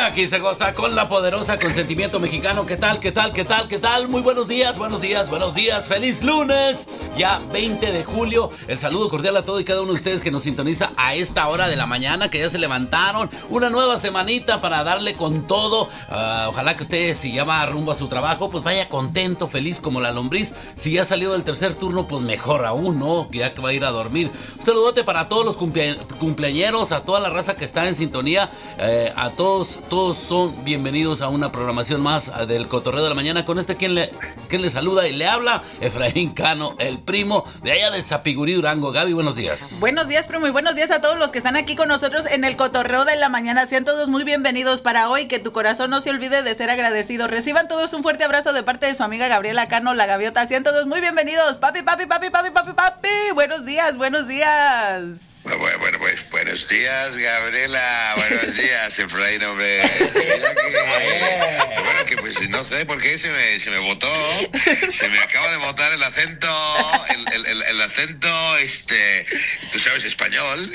Aquí se goza con la poderosa consentimiento mexicano. ¿Qué tal? ¿Qué tal? ¿Qué tal? ¿Qué tal? Muy buenos días, buenos días, buenos días. ¡Feliz lunes! Ya 20 de julio. El saludo cordial a todo y cada uno de ustedes que nos sintoniza a esta hora de la mañana, que ya se levantaron. Una nueva semanita para darle con todo. Ojalá que usted, si ya va rumbo a su trabajo, pues vaya contento, feliz como la lombriz. Si ya salió del tercer turno, pues mejor aún, ¿no? Que ya que va a ir a dormir. Un saludote para todos los cumpleañeros, a toda la raza que está en sintonía. A todos son bienvenidos a una programación más del Cotorreo de la Mañana. Con quien le saluda y le habla, Efraín Cano, el primo de allá del Zapigurí, Durango. Gaby, buenos días. Buenos días, primo, y buenos días a todos los que están aquí con nosotros en el Cotorreo de la Mañana. Sean todos muy bienvenidos para hoy, que tu corazón no se olvide de ser agradecido. Reciban todos un fuerte abrazo de parte de su amiga Gabriela Cano, la Gaviota. Sean todos muy bienvenidos. Papi. Buenos días, buenos días. Bueno, pues buenos días, Gabriela. Buenos días, Efraín, hombre. Bueno, que pues no sé por qué se me botó. Se me acaba de botar el acento, el acento, tú sabes, español.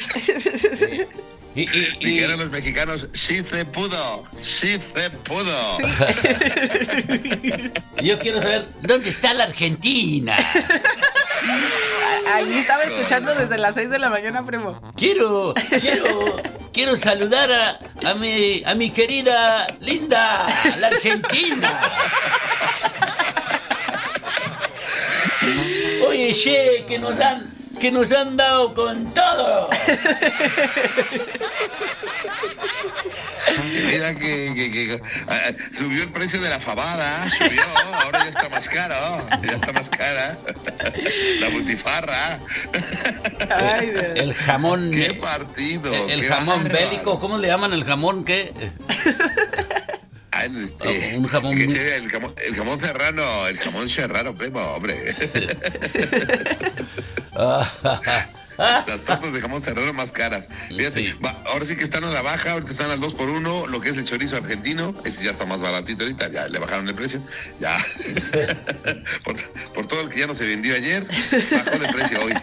Dijeron los mexicanos, sí se pudo. Yo quiero saber, ¿dónde está la Argentina? Ahí estaba escuchando desde las 6 de la mañana, primo. Quiero saludar a mi querida linda, la Argentina. Oye, che, que nos han dado con todo. Mira que subió el precio de la fabada, ahora ya está más caro, la butifarra. Ay, el jamón. ¡Qué partido! El jamón bélico, ¿cómo le llaman el jamón? ¿Qué? Un jamón. ¿Qué sería? El jamón serrano, primo, hombre. Las tortas de jamón serrano más caras. Fíjate, sí. Ahora sí que están a la baja, ahorita están al 2x1, lo que es el chorizo argentino, ese ya está más baratito ahorita, ya le bajaron el precio, ya. por todo el que ya no se vendió ayer, bajó de precio hoy.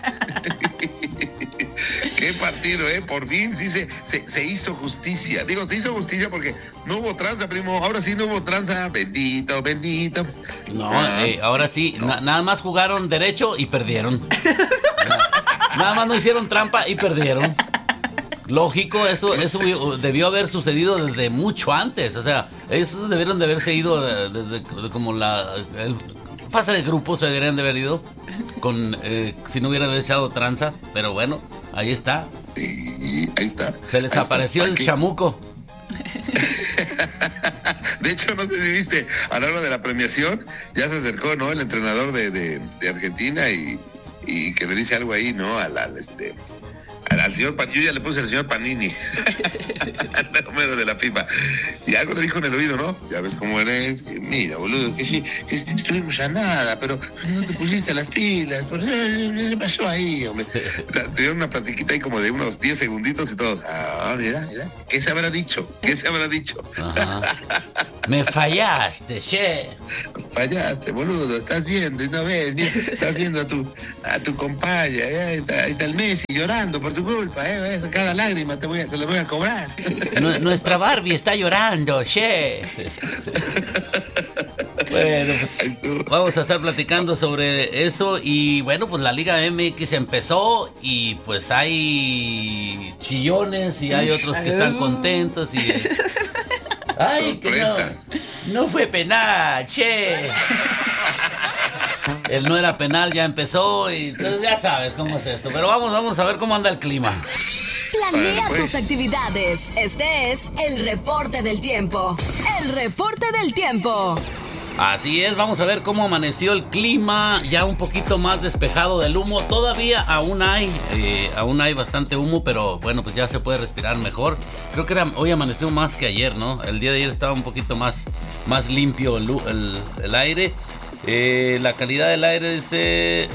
Qué partido, por fin sí se hizo justicia. Digo, se hizo justicia porque no hubo tranza, primo. Ahora sí no hubo tranza. Bendito. No, ahora sí, no. Nada más jugaron derecho y perdieron. Nada más no hicieron trampa y perdieron. Lógico, eso debió haber sucedido desde mucho antes. O sea, esos debieron de haberse ido desde como la fase de grupos, se deberían de haber ido con si no hubieran echado tranza. Pero bueno, ahí está. Sí, ahí está. Se les apareció el chamuco. De hecho, no sé si viste, a la hora de la premiación, ya se acercó, ¿no? El entrenador de Argentina y que le dice algo ahí, ¿no? Al señor Panini, yo ya le puse al señor Panini, al número de la FIFA, y algo le dijo en el oído, ¿no? Ya ves cómo eres, mira, boludo, que sí, que estuvimos a nada, pero no te pusiste las pilas, ¿qué pasó ahí, hombre? O sea, tuvieron una platiquita ahí como de unos 10 segunditos y todo. Mira, ¿qué se habrá dicho? Ajá. Me fallaste, che. Fallaste, boludo, estás viendo y no ves, mira, estás viendo a tu compañera, ahí está el Messi llorando por tu culpa, cada lágrima te lo voy a cobrar. Nuestra Barbie está llorando, che. Bueno, pues vamos a estar platicando sobre eso. Y bueno, pues la Liga MX empezó y pues hay chillones y hay otros que están contentos y... ¡Ay, que no fue penal, che! El no era penal ya empezó y entonces ya sabes cómo es esto. Pero vamos a ver cómo anda el clima. Planea tus actividades. Este es el reporte del tiempo. Así es, vamos a ver cómo amaneció el clima, ya un poquito más despejado del humo. Todavía aún hay bastante humo, pero bueno, pues ya se puede respirar mejor. Creo que hoy amaneció más que ayer, ¿no? El día de ayer estaba un poquito más limpio el aire. La calidad del aire dice...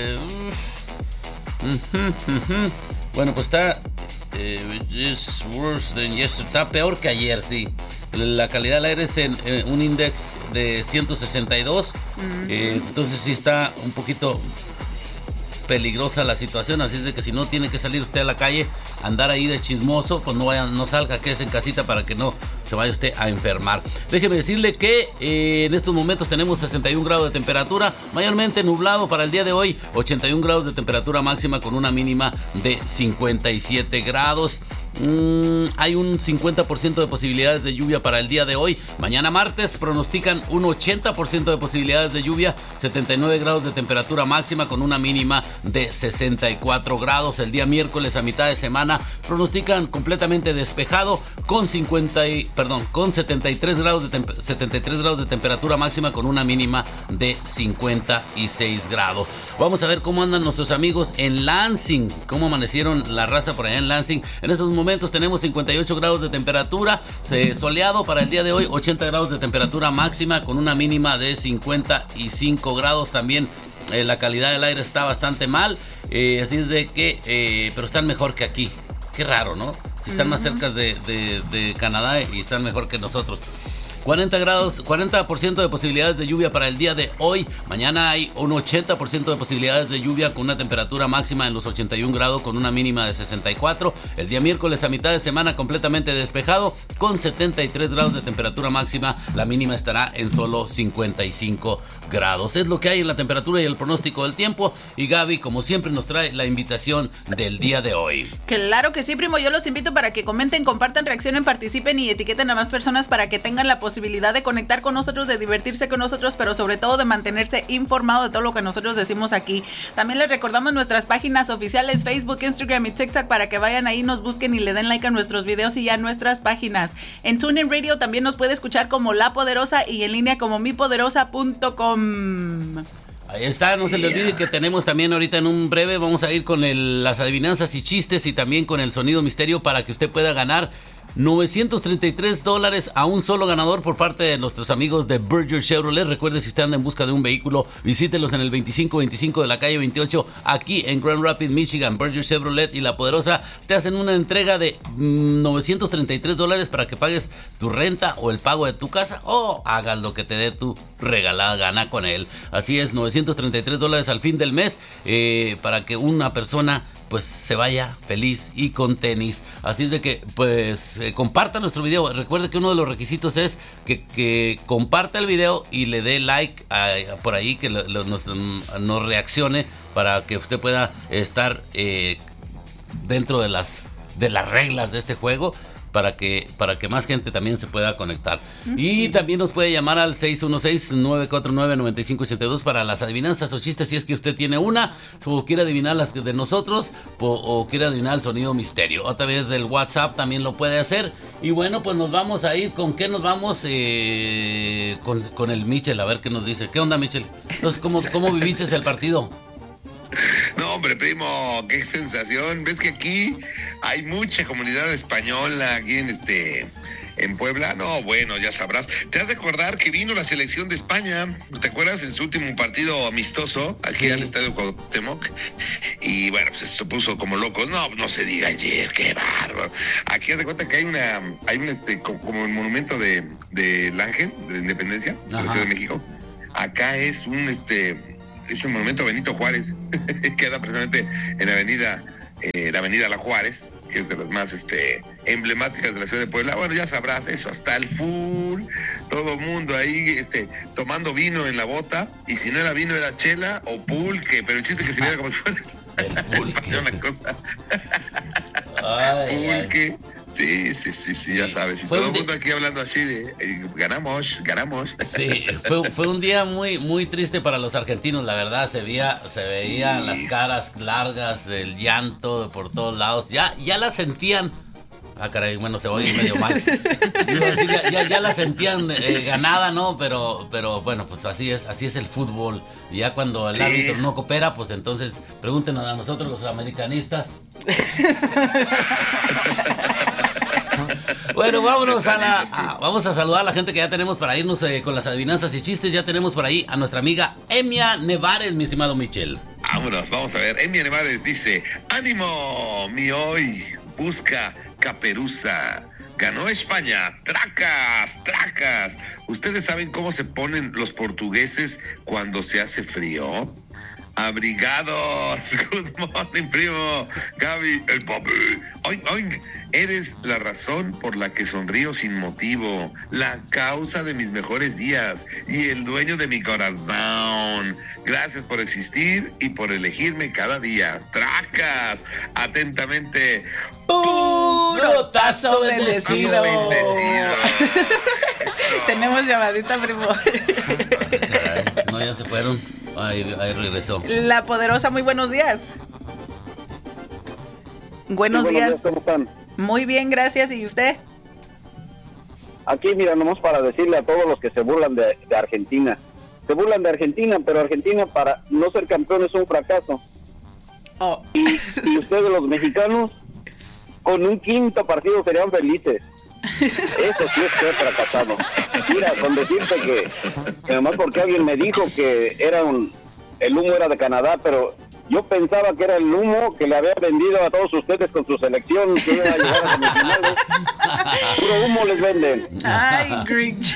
Bueno, pues está... it's worse than yesterday. Está peor que ayer, sí. La calidad del aire es en un índice de 162. Entonces sí está un poquito peligrosa la situación, así es de que si no tiene que salir usted a la calle, andar ahí de chismoso, pues no salga, quédese en casita para que no se vaya usted a enfermar. Déjeme decirle que en estos momentos tenemos 61 grados de temperatura, mayormente nublado para el día de hoy, 81 grados de temperatura máxima con una mínima de 57 grados. Hay un 50% de posibilidades de lluvia para el día de hoy. Mañana martes pronostican un 80% de posibilidades de lluvia, 79 grados de temperatura máxima con una mínima de 64 grados. El día miércoles a mitad de semana pronostican completamente despejado con 73 grados de temperatura máxima con una mínima de 56 grados. Vamos a ver cómo andan nuestros amigos en Lansing, cómo amanecieron la raza por allá en Lansing. En estos momentos tenemos 58 grados de temperatura, soleado para el día de hoy, 80 grados de temperatura máxima con una mínima de 55 grados. También la calidad del aire está bastante mal, así es de que, pero están mejor que aquí. Qué raro, ¿no? Si están más cerca de Canadá y están mejor que nosotros. 40% de posibilidades de lluvia para el día de hoy. Mañana hay un 80% de posibilidades de lluvia con una temperatura máxima en los 81 grados con una mínima de 64. El día miércoles a mitad de semana completamente despejado con 73 grados de temperatura máxima. La mínima estará en solo 55 grados. Es lo que hay en la temperatura y el pronóstico del tiempo. Y Gaby, como siempre, nos trae la invitación del día de hoy. Claro que sí, primo. Yo los invito para que comenten, compartan, reaccionen, participen y etiqueten a más personas para que tengan la posibilidad de conectar con nosotros, de divertirse con nosotros, pero sobre todo de mantenerse informado de todo lo que nosotros decimos aquí. También les recordamos nuestras páginas oficiales Facebook, Instagram y TikTok para que vayan ahí, nos busquen y le den like a nuestros videos y a nuestras páginas. En TuneIn Radio también nos puede escuchar como La Poderosa y en línea como mipoderosa.com. Ahí está, no se le olvide que tenemos también ahorita en un breve, vamos a ir con las adivinanzas y chistes y también con el sonido misterio para que usted pueda ganar $933 a un solo ganador por parte de nuestros amigos de Berger Chevrolet. Recuerde, si usted anda en busca de un vehículo, visítelos en el 2525 de la calle 28 aquí en Grand Rapids, Michigan. Berger Chevrolet y La Poderosa te hacen una entrega de $933 para que pagues tu renta o el pago de tu casa o hagas lo que te dé tu regalada gana con él. Así es, $933 al fin del mes para que una persona pues se vaya feliz y con tenis. Así es de que pues comparta nuestro video. Recuerde que uno de los requisitos es que comparta el video y le dé like por ahí, que nos reaccione para que usted pueda estar dentro de las reglas de este juego, para que más gente también se pueda conectar. Y también nos puede llamar al 616-949-9582 para las adivinanzas o chistes, si es que usted tiene una o quiere adivinar las de nosotros o quiere adivinar el sonido misterio. A través del WhatsApp también lo puede hacer. Y bueno, pues nos vamos a ir. ¿Con qué nos vamos? Con el Michel, a ver qué nos dice. ¿Qué onda, Michel? Entonces, ¿cómo viviste el partido? No, hombre, primo, qué sensación. Ves que aquí hay mucha comunidad española aquí en Puebla. No, bueno, ya sabrás. Te has de acordar que vino la selección de España, ¿te acuerdas? En su último partido amistoso aquí al Estadio Cuauhtémoc. Y bueno, pues se puso como locos. No se diga ayer, qué bárbaro. Aquí haz de cuenta que hay un como el monumento del Ángel de la Independencia de la Ciudad de México. Acá es es el monumento Benito Juárez, queda precisamente en la avenida La Juárez, que es de las más emblemáticas de la ciudad de Puebla. Bueno, ya sabrás eso, hasta el full, todo el mundo ahí tomando vino en la bota, y si no era vino era chela o pulque, pero el chiste que se viera como si fuera el pulque. una cosa. Ay. Pulque. Sí, ya sabes. Y todo el mundo aquí hablando así de ganamos. Sí, fue un día muy, muy triste para los argentinos, la verdad. Se veía las caras largas, el llanto por todos lados. Ya la sentían. Ah, caray, bueno, se oye medio mal. Ya la sentían ganada, ¿no? Pero bueno, pues así es el fútbol. Y ya cuando el árbitro no coopera, pues entonces pregúntenos a nosotros los americanistas. Bueno, vamos a saludar a la gente que ya tenemos para irnos con las adivinanzas y chistes. Ya tenemos por ahí a nuestra amiga Emia Nevares, mi estimado Michel. Vámonos, vamos a ver. Emia Nevares dice: ánimo, mi hoy busca caperuza. Ganó España. Tracas. ¿Ustedes saben cómo se ponen los portugueses cuando se hace frío? abrigados. Good morning, primo. Gaby, el papi. Oink. Eres la razón por la que sonrío sin motivo, la causa de mis mejores días y el dueño de mi corazón. Gracias por existir y por elegirme cada día. ¡Tracas! Atentamente, Puro tazo bendecido. Tenemos llamadita, primo. No, ya se fueron. Ahí regresó. La Poderosa, muy buenos días. Buenos días. ¿Cómo están? Muy bien, gracias. ¿Y usted? Aquí, mira, nomás para decirle a todos los que se burlan de Argentina. Se burlan de Argentina, pero Argentina para no ser campeón es un fracaso. Oh. Y ustedes los mexicanos, con un quinto partido serían felices. Eso sí es ser fracasado. Mira, con decirte que nomás porque alguien me dijo que el humo era de Canadá, pero yo pensaba que era el humo que le había vendido a todos ustedes con su selección, que iba a llegar a semifinales. Puro humo les venden. Ay, Grinch.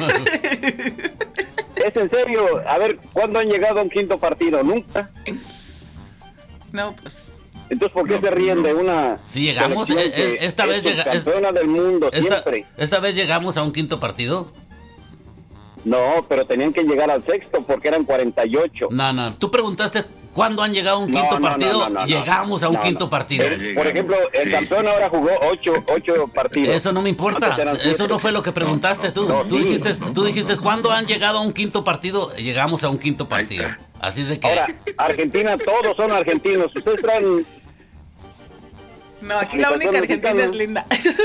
Es en serio. A ver, ¿cuándo han llegado a un quinto partido? Nunca. No, pues. Entonces, ¿por qué se ríen de una? Sí, llegamos. Esta vez campeona del mundo siempre. ¿Esta vez llegamos a un quinto partido? No, pero tenían que llegar al sexto porque eran 48. No. Tú preguntaste cuándo han llegado a un quinto partido. Llegamos a un quinto partido. Por ejemplo, el campeón ahora jugó 8 partidos. Eso no me importa. Eso no fue lo que preguntaste tú. Tú dijiste ¿cuándo han llegado a un quinto partido? Llegamos a un quinto partido. Así de que. Ahora, Argentina, todos son argentinos. Ustedes traen. No, aquí la única argentina es Linda.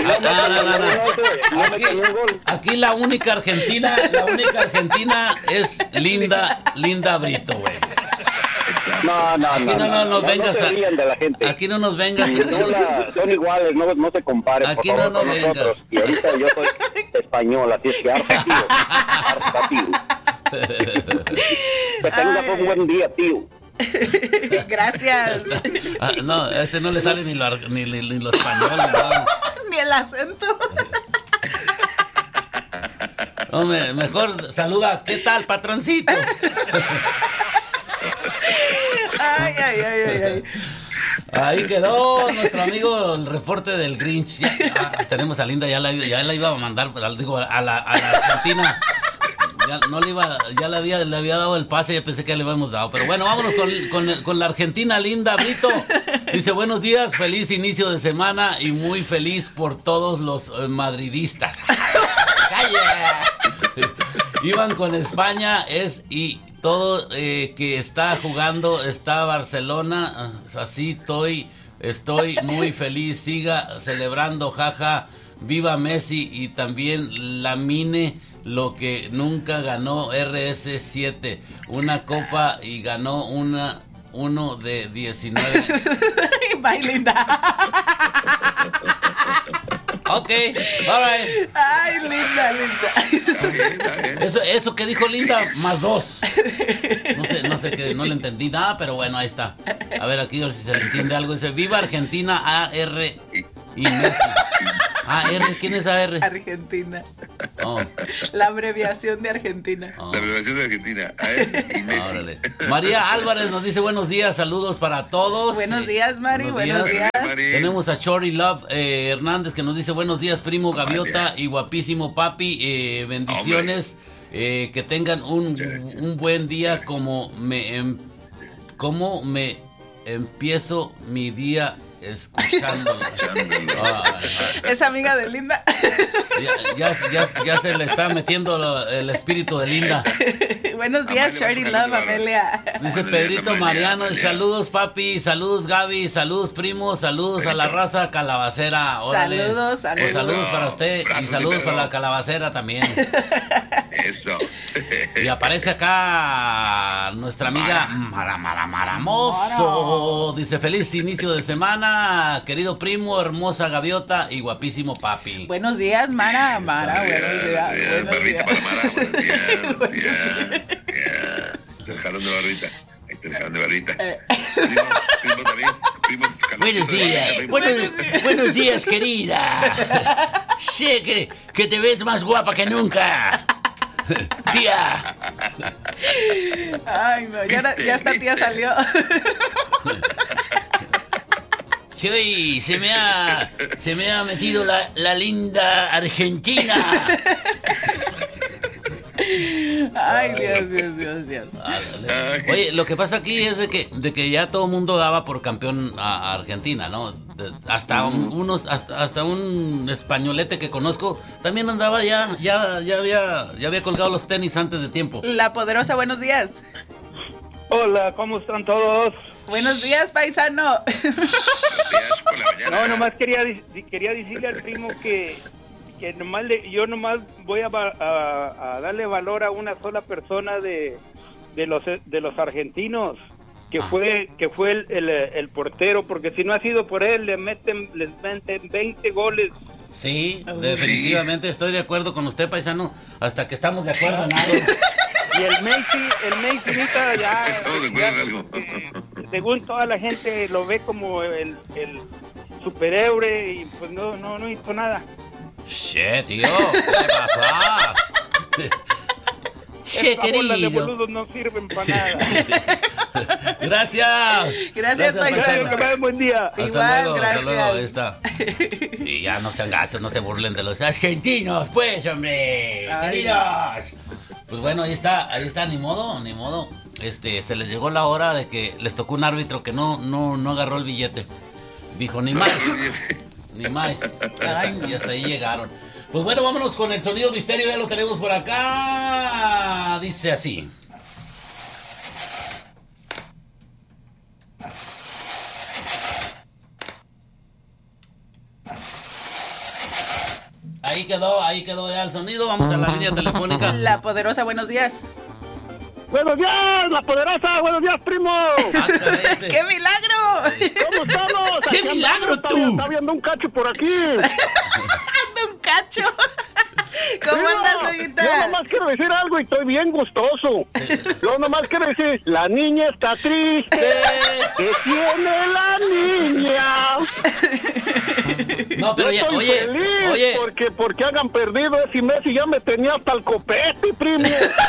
No. Aquí la única argentina es Linda Brito, güey. No nos vengas se rían de la gente. Aquí no nos vengas. Son iguales, no se comparen. Aquí por favor, no nos vengas. Nosotros. Y ahorita yo soy español, así es que harta, tío. Que tengas un buen día, tío. Gracias. No, a este no le sale ni lo español, ¿no? Ni el acento. Hombre, mejor saluda. ¿Qué tal, patroncito? Ay. Ahí quedó nuestro amigo el reporte del Grinch. Ya tenemos a Linda, ya la iba a mandar, digo, a la Argentina. Ya le había dado el pase, ya pensé que le habíamos dado. Pero bueno, vámonos con la Argentina, Linda Brito. Dice, buenos días, feliz inicio de semana y muy feliz por todos los madridistas. ¡Calla! Iban con España, y todo que está jugando, está Barcelona, así estoy muy feliz, siga celebrando, jaja, viva Messi y también Lamine, lo que nunca ganó RS7, una copa y ganó uno de 19. Bye, Linda. Ok, alright. Ay, Linda. Eso que dijo Linda, más 2. No sé qué, no le entendí nada, pero bueno, ahí está. A ver, aquí a ver si se le entiende algo. Dice, viva Argentina, AR y Messi. AR, ¿quién es AR? Argentina. Oh. La abreviación de Argentina. La abreviación de Argentina. AR y Messi. Órale. María Álvarez nos dice buenos días, saludos para todos. Buenos días, Mari, buenos días. Tenemos a Chori Love Hernández que nos dice buenos días, primo Gaviota y guapísimo papi, bendiciones, que tengan un buen día, como me empiezo mi día escuchándolo. Es amiga de Linda. Ya se le está metiendo el espíritu de Linda. Buenos días, Shirley Love, Amelia. Dice Pedrito Mariano, saludos papi, saludos Gaby, saludos primos, saludos a la raza calabacera. Órale. Saludos. Pues saludos para usted y saludos para la calabacera también. Eso. Y aparece acá nuestra amiga Maramoso. Dice feliz inicio de semana, querido primo, hermosa Gaviota y guapísimo papi. Buenos días, Mara, buenos días. Barrita para Mara, buenos días. Te dejaron de barrita. Ahí te dejaron de barrita. Primo también. Buenos días. Buenos días, querida. Sé que te ves más guapa que nunca. Tía. Ay, no, ya esta tía salió. Sí, se me ha metido la linda Argentina. Ay, Dios. Oye, lo que pasa aquí es de que ya todo el mundo daba por campeón a Argentina, ¿no? Hasta un españolete que conozco también andaba ya había colgado los tenis antes de tiempo. La Poderosa, buenos días. Hola, ¿cómo están todos? Buenos días, paisano. No, nomás quería decirle al primo que yo nomás voy a darle valor a una sola persona de los argentinos, que fue el portero, porque si no ha sido por él les meten 20 goles. Sí, definitivamente estoy de acuerdo con usted, paisano, hasta que estamos de acuerdo en algo. Y el Messi ahorita ya según toda la gente lo ve como el superhéroe y pues no hizo nada. Che, tío, ¿qué pasa? Che, querido. Las de boludos no sirven para nada. Gracias, paisano. Que pasen buen día. Hasta luego, ahí está. Y ya no sean gachos, no se burlen de los argentinos, pues, hombre. Queridos. Pues bueno, ahí está, ni modo. Se les llegó la hora de que les tocó un árbitro que no agarró el billete. Dijo, ni más. Y hasta ahí llegaron. Pues bueno, vámonos con el sonido misterio, ya lo tenemos por acá. Dice así. Ahí quedó ya el sonido. Vamos a la línea telefónica. La Poderosa, buenos días. Buenos días, La Poderosa, buenos días, primo. ¡Qué milagro! ¿Cómo estamos? ¡Qué milagro tú! Está viendo un cacho por aquí. ¡Anda un cacho! ¿Cómo andas, Oguita? Yo nomás quiero decir algo y estoy bien gustoso. Yo nomás quiero decir, la niña está triste. ¿Qué tiene la niña? No, pero ya, estoy feliz porque hagan perdido ese Messi, ya me tenía hasta el copete, primo.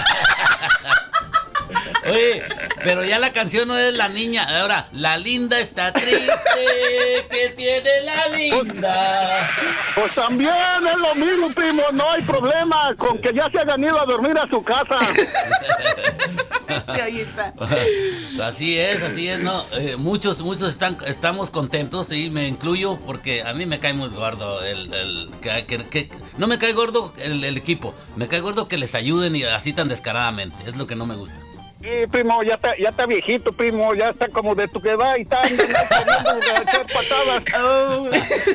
Oye, pero ya la canción no es la niña, ahora, la linda está triste, ¿qué tiene la linda? Pues también es lo mismo, primo, no hay problema con que ya se hayan ido a dormir a su casa. Sí, Ollita. Así es, no, muchos estamos contentos y me incluyo porque a mí me cae muy gordo no me cae gordo el equipo, me cae gordo que les ayuden y así tan descaradamente, es lo que no me gusta. Sí, primo, ya está viejito, primo, ya está como de tu que va y está andando a echar patadas. Oh.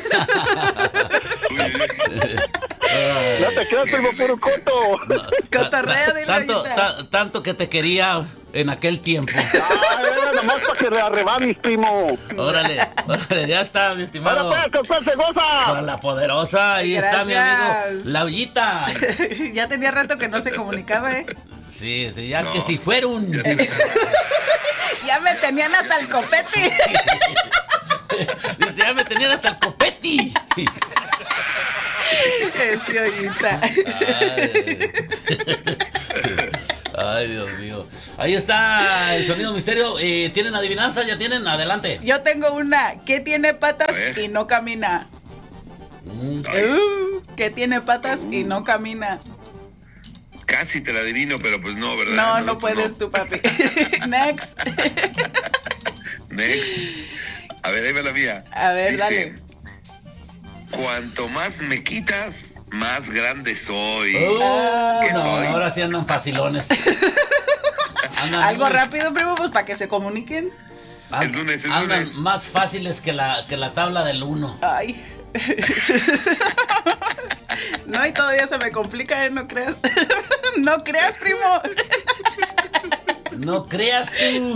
No te creas, primo, puro coto. Cotorrea, dile, tanto que te quería en aquel tiempo. Era nomás para que arrebanes, primo. Órale, ya está, mi estimado. Ahora pues, ¿con se goza? Con La Poderosa, ahí está mi amigo, La Ollita. Ya tenía rato que no se comunicaba, Sí, ya no. Que si fuera un... Ya me tenían hasta el copeti. Dice, ya me tenían hasta el copeti. Sí, Ollita. Ay, Dios mío. Ahí está el sonido misterio. ¿Tienen adivinanza? ¿Ya tienen? Adelante. Yo tengo una. ¿Qué tiene patas y no camina? ¿Qué tiene patas y no camina? Casi te la adivino, pero pues no, ¿verdad? No puedes tú, papi. Next. A ver, ahí va la mía. A ver, dice, dale. Cuanto más me quitas, más grande soy. ¿Qué no, soy? Ahora sí andan facilones. Algo rápido, primo, pues para que se comuniquen. Andan más fáciles que la tabla del 1. Ay. No, y todavía se me complica, ¿no creas? No creas, primo. No creas tú.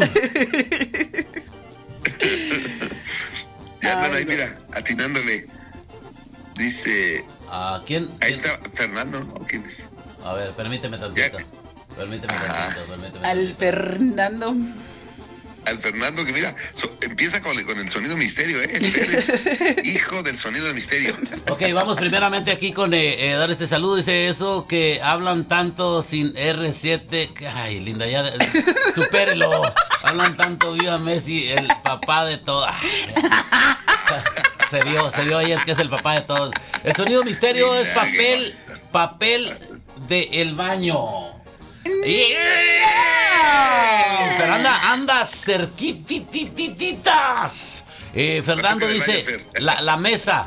Ya andan ahí, mira, atinándole. Dice... ¿Quién? Ahí está Fernando, ¿no? ¿Quién es? A ver, permíteme tantito. Permíteme tantito. Al Fernando. al Fernando, que mira, empieza con el sonido misterio, Eres hijo del sonido misterio. Ok, vamos primeramente aquí con dar este saludo. Dice eso que hablan tanto sin R7. Ay, linda, ya supérelo. Hablan tanto, viva Messi, el papá de todo. Se vio ayer que es el papá de todos. El sonido misterio es papel de el baño. Pero anda cerquititas. Fernando dice la mesa.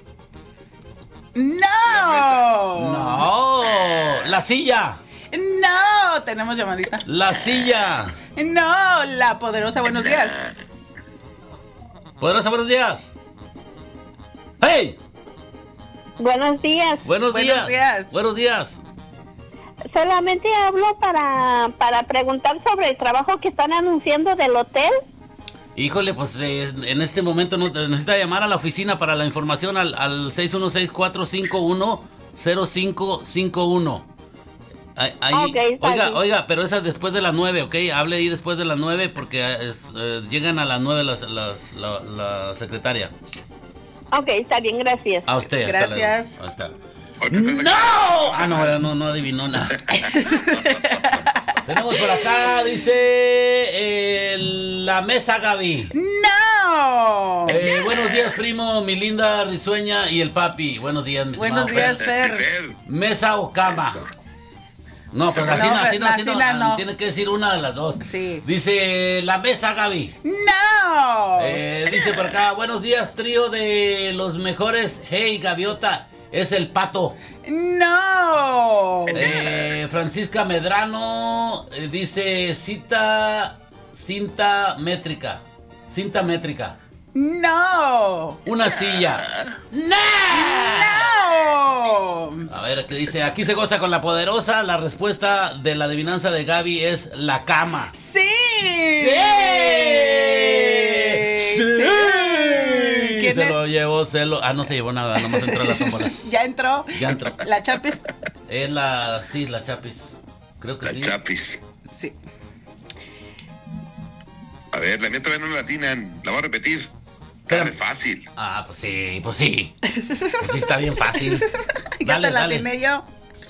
No, la silla. No, tenemos llamadita. La silla. No, la poderosa, buenos días. Poderosa, buenos días. ¡Hey! Buenos días. Buenos días. Solamente hablo para preguntar sobre el trabajo que están anunciando del hotel. Híjole, pues en este momento necesita llamar a la oficina para la información al 616-451-0551. Ahí, Okay, oiga, pero esa es después de las 9, ¿ok? Hable ahí después de las 9 porque llegan a las 9 la secretaria. Ok, está bien, gracias. A usted. Gracias. Hasta ¡No! No adivinó nada. Tenemos por acá, dice la mesa Gaby. ¡No! Buenos días, primo, mi linda risueña y el papi. Buenos días, mi Buenos días, Fer. ¿Mesa o cama? No, pero así no. Tiene que decir una de las dos. Sí. Dice la mesa Gaby. ¡No! Dice por acá, buenos días, trío de los mejores. Hey, Gaviota. Es el pato. ¡No! Francisca Medrano dice cinta métrica. Cinta métrica. ¡No! Una silla. ¡No! A ver, ¿qué dice? Aquí se goza con la poderosa. La respuesta de la adivinanza de Gaby es la cama. ¡Sí! ¡Sí! Se lo llevó, no se llevó nada, nomás entró la tómbola. ¿Ya entró? ¿La Chapis? Es la Chapis. Creo que sí. La Chapis. Sí. A ver, la mía todavía no la atinan. La voy a repetir. Está fácil. Ah, pues sí. Pues sí, está bien fácil. Dale. La atiné yo.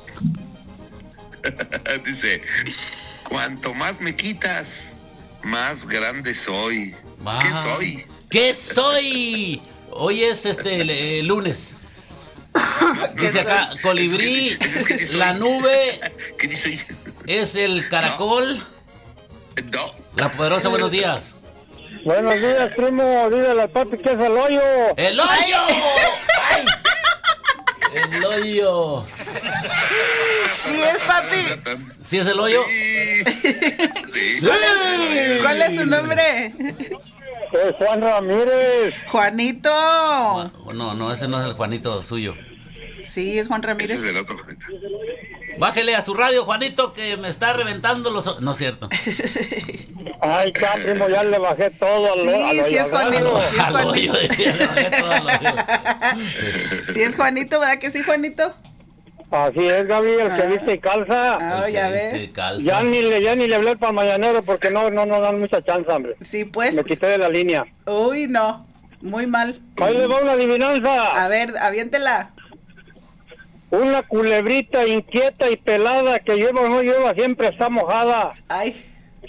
Dice, cuanto más me quitas, más grande soy. ¿Qué soy? ¿Qué soy? Hoy es lunes. Dice acá, colibrí, la nube, es el caracol. No. La poderosa, buenos días. Buenos días, primo. Dígale al papi que es el hoyo. ¡El hoyo! ¡Ay! El hoyo. Sí es, papi. ¿Sí es el hoyo? Sí. ¿Cuál es su nombre? Es Juan Ramírez. Juanito. No, ese no es el Juanito suyo. Sí, es Juan Ramírez. Ese es del otro. Bájele a su radio, Juanito, que me está reventando los... No es cierto. Ay, primo, ya le bajé todo al hoyo. Sí es Juanito. Al hoyo, ya le bajé todo al hoyo. Sí es Juanito, ¿verdad que sí, Juanito? Así es, Gaby, el que viste y calza. Ya ves. Ya ni le hablé para el mañanero porque no dan mucha chance, hombre. Sí, pues. Me quité de la línea. Uy, no. Muy mal. Ahí le va una adivinanza. A ver, aviéntela. Una culebrita inquieta y pelada que llueva o no llueva siempre está mojada. Ay.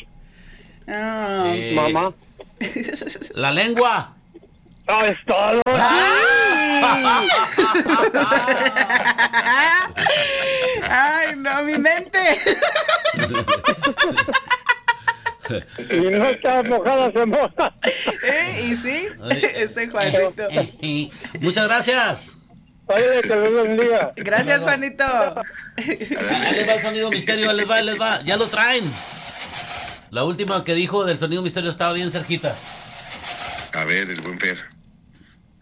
Mamá. La lengua. Es todo. Ay, no, mi mente. Y no está mojada, se moja. Y sí, ese Juanito. Muchas gracias. Oye, que les bendiga. Gracias, Juanito. Ahí les va el sonido misterio, ahí les va. Ya lo traen. La última que dijo del sonido misterio estaba bien cerquita. A ver, el buen Fer.